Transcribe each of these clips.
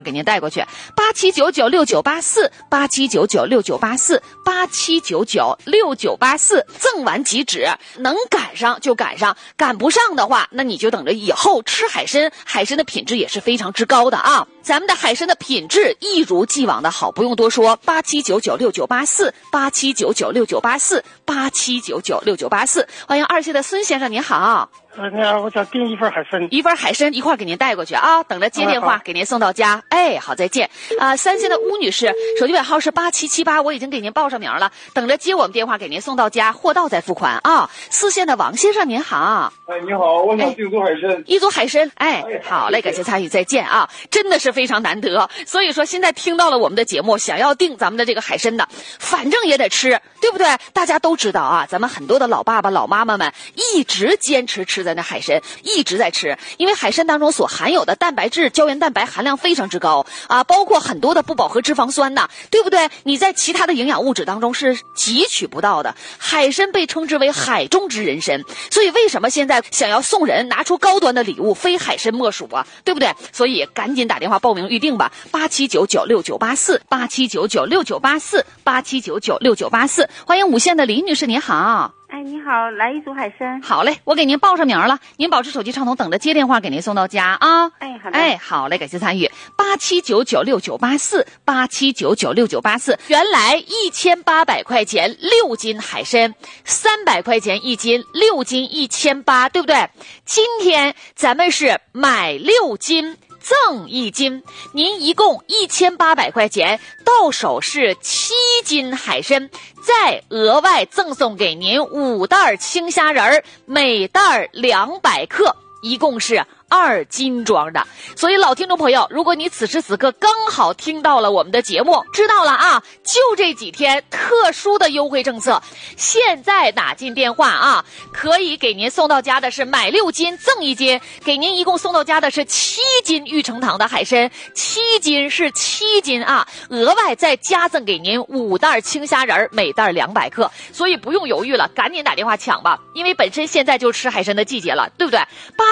给您带过去，87996984，87996984，87996984，赠完即止，能赶上就赶上，赶不上的话，那你就等着以后吃海参，海参的品质也是非常之高的啊。咱们的海参的品质一如既往的好，不用多说，87996984，87996984，87996984，欢迎2线的孙先生，您好。 你好，我想订一份海参， 一份海参一块给您带过去啊，等着接电话给您送到家。哎，好，再见。3线的巫女士，手机尾号是8778，我已经给您报上名了，等着接我们电话给您送到家，货到再付款啊。4线的王先生，您好。 哎，你好，我想订做海参。 一组海参，哎，好嘞，感谢参与，再见啊，真的是非常难得。所以说，现在听到了我们的节目，想要订咱们的这个海参的，反正也得吃，对不对？大家都知道啊，咱们很多的老爸爸、老妈妈们一直坚持吃咱的海参，一直在吃，因为海参当中所含有的蛋白质、胶原蛋白含量非常之高啊，包括很多的不饱和脂肪酸呐，对不对？你在其他的营养物质当中是汲取不到的。海参被称之为海中之人参，所以为什么现在想要送人拿出高端的礼物，非海参莫属啊，对不对？所以赶紧打电话报名预定吧，87996984，87996984，87996984，欢迎5线的李女士，您好。 哎，你好，来一组海参。 好嘞，我给您报上名了，您保持手机畅通，等着接电话给您送到家啊。 哎，好的。 哎，好嘞，感谢参与。87996984，87996984，原来1800块钱6斤海参，300块钱1斤，6斤1800，对不对？今天咱们是买6斤。赠1斤，您一共1800块钱，到手是7斤海参，再额外赠送给您5袋青虾仁，每袋200克，一共是2斤装的。所以老听众朋友，如果你此时此刻刚好听到了我们的节目，知道了啊，就这几天特殊的优惠政策，现在打进电话啊，可以给您送到家的是买6斤赠1斤，给您一共送到家的是7斤玉成堂的海参，7斤是7斤啊，额外再加赠给您5袋青虾仁，每袋200克，所以不用犹豫了，赶紧打电话抢吧，因为本身现在就吃海参的季节了，对不对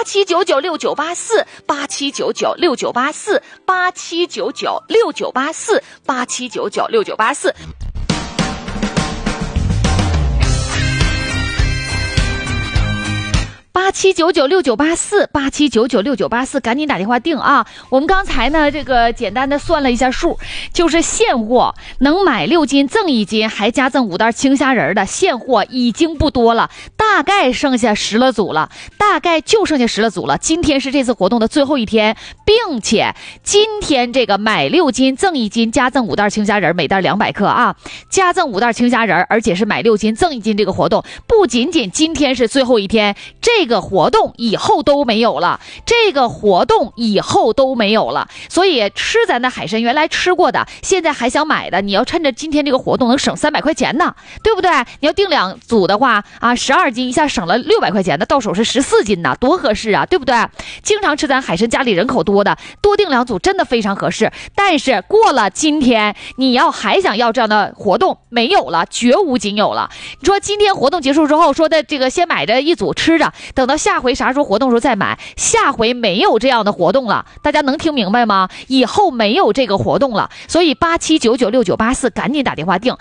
？87996984，87996984，87996984。87996984，87996984，赶紧打电话订啊！我们刚才呢，这个简单的算了一下数，就是现货能买6斤赠1斤，还加赠5袋青虾仁的现货已经不多了，大概剩下10了组了，大概就剩下10了组了。今天是这次活动的最后一天，并且今天这个买6斤赠1斤，加赠5袋青虾仁，每袋200克啊，加赠5袋青虾仁，而且是买6斤赠1斤这个活动，不仅仅今天是最后一天，这个活动以后都没有了，这个活动以后都没有了。所以吃咱的海参，原来吃过的，现在还想买的，你要趁着今天这个活动能省300块钱呢，对不对？你要订2组的话啊，12斤一下省了600块钱的，到手是14斤呢，多合适啊，对不对？经常吃咱海参，家里人口多的，多订2组真的非常合适。但是过了今天，你要还想要这样的活动，没有了，绝无仅有了。你说今天活动结束之后说的这个先买着1组吃着，等到下回啥时候活动时候再买，下回没有这样的活动了，大家能听明白吗？以后没有这个活动了，所以87996984赶紧打电话订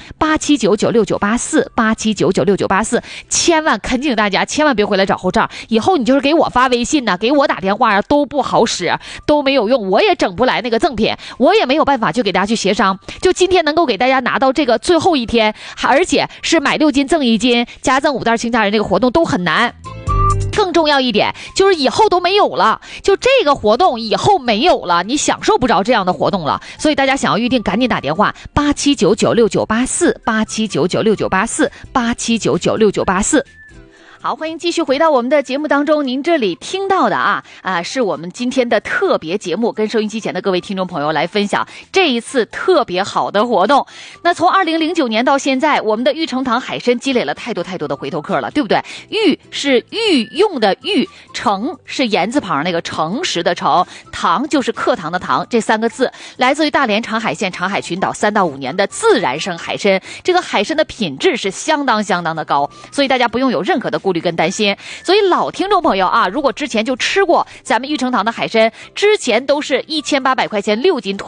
87996984，87996984，千万恳请大家千万别回来找后账，以后你就是给我发微信呢，给我打电话都不好使，都没有用，我也整不来那个赠品，我也没有办法去给大家去协商。就今天能够给大家拿到这个最后一天，而且是买6斤赠1斤，加赠5袋青虾仁这个活动都很难。更重要一点就是以后都没有了，就这个活动以后没有了，你享受不着这样的活动了。所以大家想要预定赶紧打电话87996984，87996984，87996984。好，欢迎继续回到我们的节目当中。您这里听到的是我们今天的特别节目，跟收音机前的各位听众朋友来分享这一次特别好的活动。那从2009年到现在，我们的玉成堂海参积累了太多的回头客了，对不对？玉是御用的玉，诚是言字旁那个诚实的诚，堂就是课堂的堂，这3个字来自于大连长海县长海群岛3到5年的自然生海参。这个海参的品质是相当的高，所以大家不用有任何的顾虑跟担心。所以老听众朋友啊，如果之前就吃过咱们玉成堂的海参，之前都是1800块钱6斤